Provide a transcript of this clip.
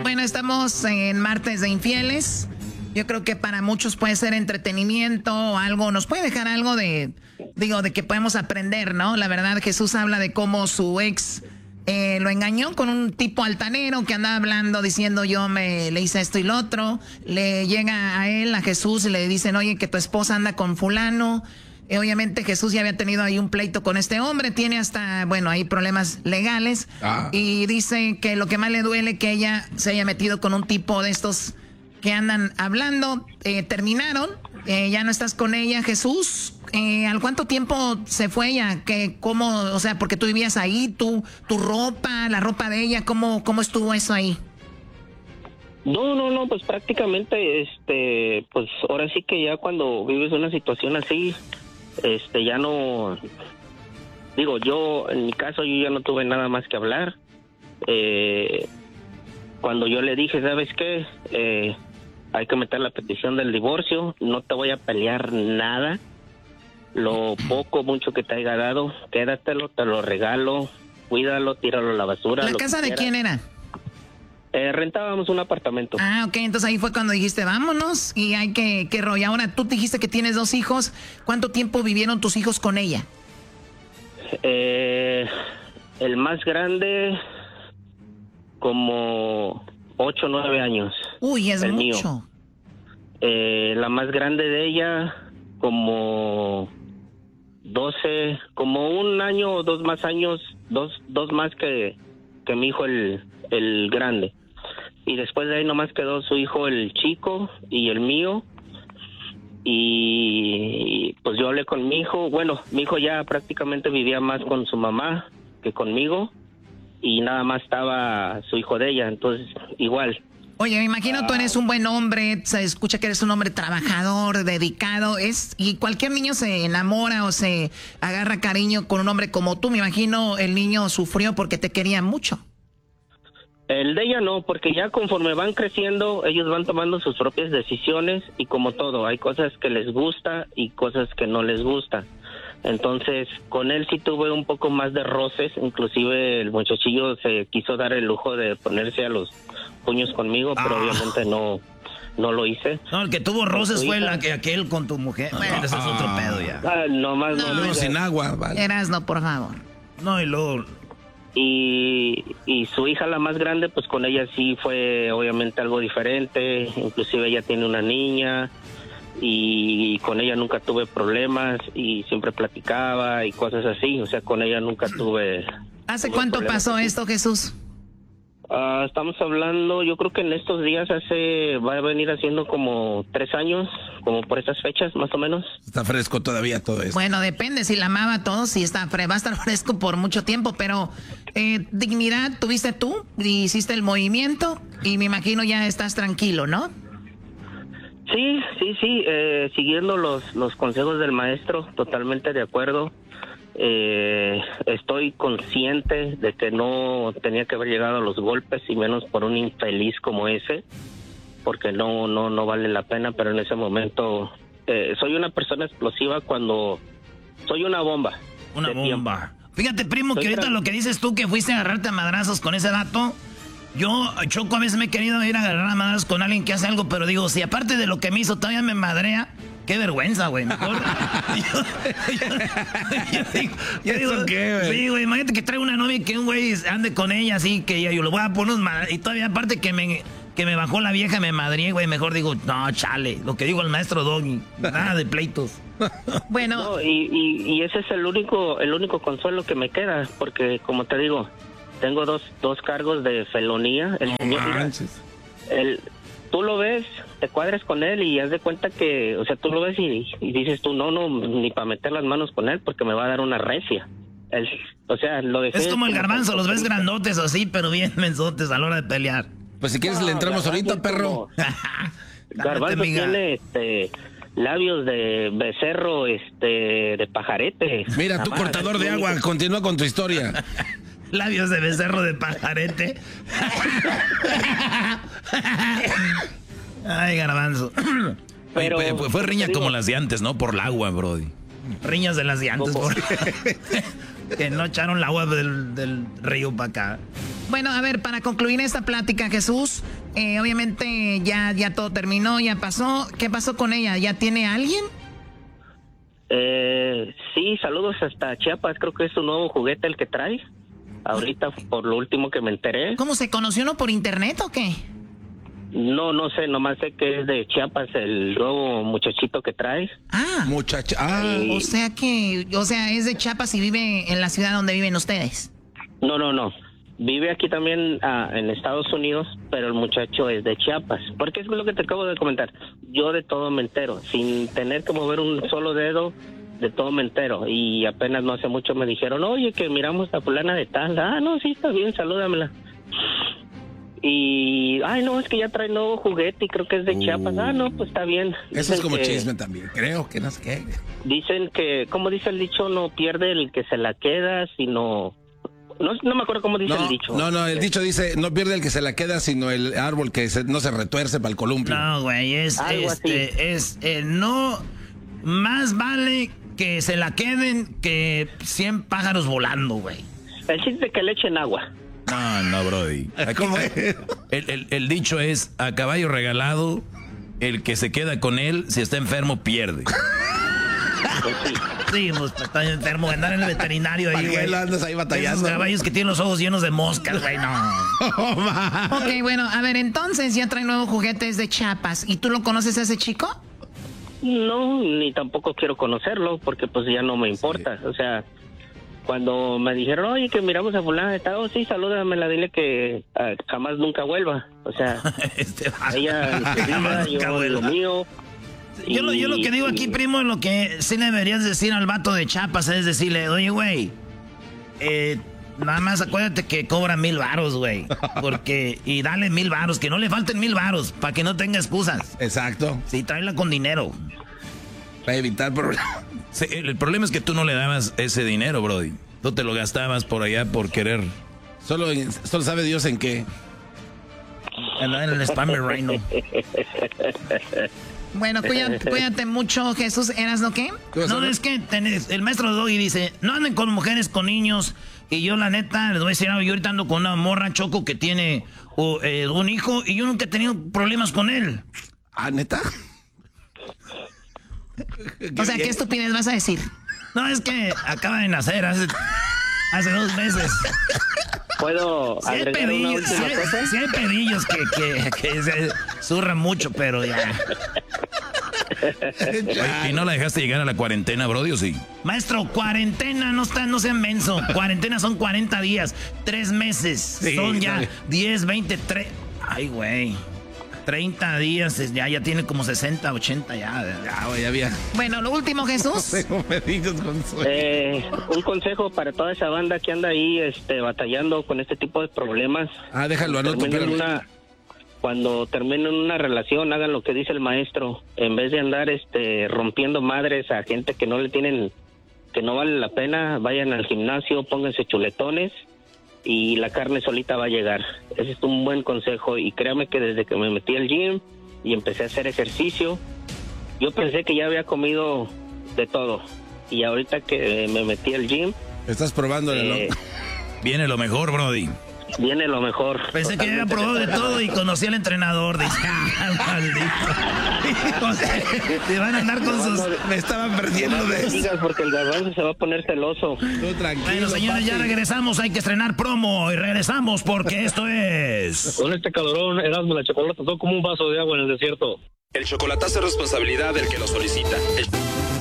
Bueno, estamos en martes de infieles. Yo creo que para muchos puede ser entretenimiento o algo, nos puede dejar algo de que podemos aprender, ¿no? La verdad, Jesús habla de cómo su ex lo engañó con un tipo altanero que andaba hablando, diciendo le hice esto y lo otro. Le llega a él, a Jesús, y le dicen, oye, que tu esposa anda con fulano. Obviamente Jesús ya había tenido ahí un pleito con este hombre, tiene hasta, bueno, hay problemas legales. Y dice que lo que más le duele que ella se haya metido con un tipo de estos que andan hablando. Terminaron, ya no estás con ella, Jesús. ¿Al cuánto tiempo se fue ella? ¿Cómo, o sea, porque tú vivías ahí, tu ropa, la ropa de ella, ¿cómo estuvo eso ahí? No, pues prácticamente, pues ahora sí que ya cuando vives una situación así, ya no, digo, yo, en mi caso, yo ya no tuve nada más que hablar. Cuando yo le dije, ¿sabes qué? Hay que meter la petición del divorcio, no te voy a pelear nada. Lo poco, mucho que te haya dado, quédatelo, te lo regalo, cuídalo, tíralo a la basura. ¿La casa de quién era? Rentábamos un apartamento. Ah, ok, entonces ahí fue cuando dijiste, vámonos, y hay que rollo. Ahora, tú dijiste que tienes 2 hijos, ¿cuánto tiempo vivieron tus hijos con ella? El más grande, como 8 o 9 años. Uy, es mucho. La más grande de ella, como 12, como 1 año o 2 más años, dos más que mi hijo el grande. Y después de ahí nomás quedó su hijo el chico y el mío. Y pues yo hablé con mi hijo. Bueno, mi hijo ya prácticamente vivía más con su mamá que conmigo. Y nada más estaba su hijo de ella, entonces igual. Oye, me imagino tú eres un buen hombre, se escucha que eres un hombre trabajador, dedicado, y cualquier niño se enamora o se agarra cariño con un hombre como tú. Me imagino el niño sufrió porque te quería mucho. El de ella no, porque ya conforme van creciendo, ellos van tomando sus propias decisiones y como todo, hay cosas que les gusta y cosas que no les gusta. Entonces, con él sí tuve un poco más de roces, inclusive el muchachillo se quiso dar el lujo de ponerse a los puños conmigo, pero obviamente no lo hice. No, el que tuvo roces fue aquel con tu mujer. Bueno, ese es otro pedo ya. No, sin agua, vale. Erasno, por favor. No, y luego... Y su hija, la más grande, pues con ella sí fue obviamente algo diferente. Inclusive ella tiene una niña y con ella nunca tuve problemas y siempre platicaba y cosas así. O sea, con ella nunca tuve... ¿Hace cuánto pasó esto, Jesús? Estamos hablando, yo creo que en estos días va a venir haciendo como 3 años, como por estas fechas, más o menos. Está fresco todavía todo esto. Bueno, depende, si la amaba todo, si va a estar fresco por mucho tiempo, pero dignidad tuviste tú, hiciste el movimiento y me imagino ya estás tranquilo, ¿no? Sí, siguiendo los consejos del maestro, totalmente de acuerdo. Estoy consciente de que no tenía que haber llegado a los golpes y menos por un infeliz como ese, porque no vale la pena, pero en ese momento soy una persona explosiva cuando soy una bomba. Una bomba. Fíjate, primo, que ahorita lo que dices tú que fuiste a agarrarte a madrazos con ese dato, yo, Choco, a veces me he querido ir a agarrar a madrazos con alguien que hace algo, pero digo, si aparte de lo que me hizo todavía me madrea, qué vergüenza, güey. Mejor. yo digo, ¿qué, güey? Sí, güey, imagínate que traigo una novia y que un güey ande con ella así, que yo lo voy a poner unos madrazos. Y todavía aparte que me bajó la vieja, me madrié, güey. Mejor digo, no, chale, lo que digo el maestro Doggy. Nada de pleitos. Bueno. No, y ese es el único consuelo que me queda, porque como te digo, tengo dos cargos de felonía. El señor, tú lo ves, te cuadras con él y haz de cuenta que, o sea, tú lo ves y dices tú, no, ni para meter las manos con él porque me va a dar una recia. O sea, lo dejé. Es como el garbanzo, los ves grandotes así, pero bien mensotes a la hora de pelear. Pues si quieres le entramos ahorita, perro. Garbanzo tiene labios de becerro, de pajarete. Mira, tú cortador de agua, continúa con tu historia. Labios de becerro de pajarete. Ay, garbanzo. Pero fue riña como las de antes, ¿no? Por el agua, brody. Riñas de las de antes, Que no echaron el agua del río para acá. Bueno, a ver, para concluir esta plática, Jesús, obviamente ya todo terminó, ya pasó. ¿Qué pasó con ella? ¿Ya tiene a alguien? Sí, saludos hasta Chiapas. Creo que es un nuevo juguete el que trae. Ahorita, por lo último que me enteré. ¿Cómo se conoció uno por internet o qué? No sé, nomás sé que es de Chiapas el nuevo muchachito que trae. O sea, es de Chiapas y vive en la ciudad donde viven ustedes. No. Vive aquí también en Estados Unidos, pero el muchacho es de Chiapas. Porque es lo que te acabo de comentar. Yo de todo me entero, sin tener que mover un solo dedo, de todo me entero. Y apenas no hace mucho me dijeron, oye, que miramos a fulana de tal. No, sí, está bien, salúdamela. Y, no, es que ya trae nuevo juguete y creo que es de Chiapas. No, pues está bien. Eso es como chisme también, creo que no sé qué. Dicen que, como dice el dicho, no pierde el que se la queda, sino... No me acuerdo cómo dice el dicho. No, el dicho dice, no pierde el que se la queda, sino el árbol que no se retuerce para el columpio. No, güey, no, más vale que se la queden que 100 pájaros volando, güey. El chiste es que le echen agua. No, brody. ¿Cómo es? El dicho es, a caballo regalado, el que se queda con él, si está enfermo, pierde. Pues sí. Sí, pues está enfermo, andar en el veterinario ahí, güey. Andas ahí batallando. Esos caballos que tienen los ojos llenos de moscas, güey, no. Ok, bueno, a ver, entonces ya trae nuevos juguetes de Chiapas. ¿Y tú lo conoces a ese chico? No, ni tampoco quiero conocerlo, porque pues ya no me importa. Sí. O sea, cuando me dijeron, oye, que miramos a fulana de tal, sí, salúdamela, dile que jamás nunca vuelva. O sea, ella jamás nunca vuelva. Lo mío. Yo lo que digo aquí, primo, lo que sí le deberías decir al vato de Chiapas es decirle, oye, güey, nada más acuérdate que cobra 1,000 varos, güey. Y dale 1,000 varos, que no le falten 1,000 varos, para que no tenga excusas. Exacto. Sí, tráela con dinero. Para evitar problemas. Sí, el problema es que tú no le dabas ese dinero, brody. Tú te lo gastabas por allá por querer. Solo sabe Dios en qué. En el Spammer Rhino. Bueno, cuídate mucho, Jesús. ¿Eras lo qué? No, es que el maestro Doggy dice, no anden con mujeres, con niños. Y yo, la neta, les voy a decir algo. Yo ahorita ando con una morra, Choco, que tiene un hijo. Y yo nunca he tenido problemas con él. ¿Neta? O sea, ¿qué estupidez vas a decir? No, es que acaba de nacer hace 2 meses. ¿Puedo agregar una última cosa? Sí hay pedillos que se zurran mucho, pero ya. ¿Y no la dejaste llegar a la cuarentena, brody, o sí? Maestro, cuarentena no sean menso. Cuarentena son 40 días, 3 meses. Sí, son ya 10, 20, 3. Ay, güey. 30 días, ya tiene como 60, 80 ya había. Bueno, lo último, Jesús. Un consejo para toda esa banda que anda ahí batallando con este tipo de problemas. Déjalo, anoto. Cuando terminen una relación, hagan lo que dice el maestro. En vez de andar rompiendo madres a gente que no vale la pena, vayan al gimnasio, pónganse chuletones y la carne solita va a llegar. Ese es un buen consejo y créame que desde que me metí al gym y empecé a hacer ejercicio, yo pensé que ya había comido de todo y ahorita que me metí al gym... Estás probando Viene lo mejor, brody. Viene lo mejor. Pensé que había probado de todo y conocí al entrenador. Dice, maldito. Te van a andar con sus... Me estaban perdiendo de eso. Digas porque el garbanzo se va a poner celoso. Tú tranquilo. Bueno, señores, ya regresamos. Hay que estrenar promo y regresamos porque esto es... Con este calorón, Erasmo, la chocolate, todo como un vaso de agua en el desierto. El chocolatazo es responsabilidad del que lo solicita.